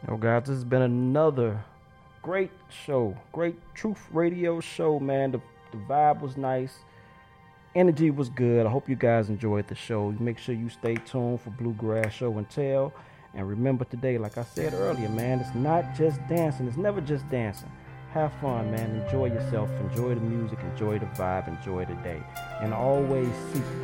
Oh, guys, this has been another great show, great Truth Radio show, man. The vibe was nice, energy was good. I hope you guys enjoyed the show. Make sure you stay tuned for Bluegrass Show and Tell. And remember today, like I said earlier, man, it's not just dancing. It's never just dancing. Have fun, man. Enjoy yourself. Enjoy the music. Enjoy the vibe. Enjoy the day. And always seek